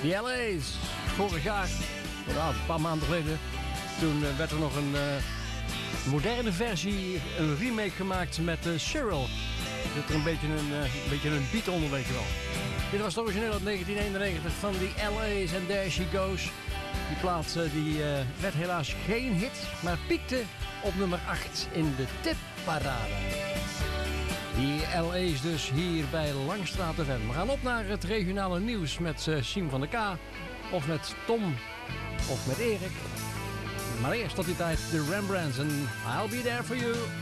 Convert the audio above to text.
The LA's. Vorig jaar, een paar maanden geleden, toen werd er nog een moderne versie, een remake gemaakt met Cheryl. Er zit er een beetje een beat onder, weet je wel. Dit was het origineel uit 1991 van The LA's en There She Goes. Die plaat die, werd helaas geen hit, maar piekte op nummer 8 in de tipparade. Die LA's dus hier bij Langstraat FM. We gaan op naar het regionale nieuws met Siem van der K. Of met Tom. Of met Erik. Maar eerst tot die tijd de Rembrandts en I'll Be There For You.